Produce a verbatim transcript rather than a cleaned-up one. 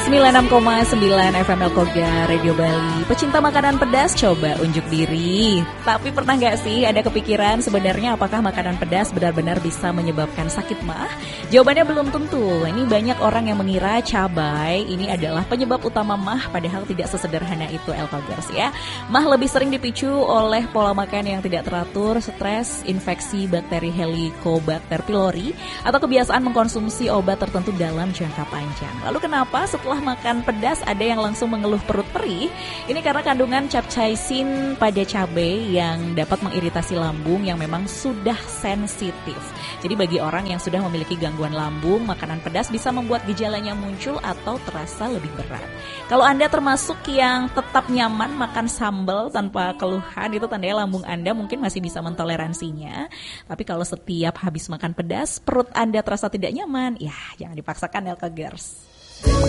sembilan puluh enam koma sembilan F M Elkoga Radio Bali. Pecinta makanan pedas, coba unjuk diri. Tapi pernah gak sih ada kepikiran sebenarnya apakah makanan pedas benar-benar bisa menyebabkan sakit mah? Jawabannya belum tentu. Ini banyak orang yang mengira cabai ini adalah penyebab utama mah, padahal tidak sesederhana itu Elkogers ya. Mah lebih sering dipicu oleh pola makan yang tidak teratur, stres, infeksi bakteri Helicobacter pylori, atau kebiasaan mengkonsumsi obat tertentu dalam jangka panjang. Lalu kenapa setelah makan pedas ada yang langsung mengeluh perut perih? Ini karena kandungan capsaicin pada cabai yang dapat mengiritasi lambung yang memang sudah sensitif. Jadi bagi orang yang sudah memiliki gangguan lambung, makanan pedas bisa membuat gejalanya muncul atau terasa lebih berat. Kalau Anda termasuk yang tetap nyaman makan sambal tanpa keluhan, itu tandanya lambung Anda mungkin masih bisa mentoleransinya. Tapi kalau setiap habis makan pedas perut Anda terasa tidak nyaman, ya jangan dipaksakan Elkogers.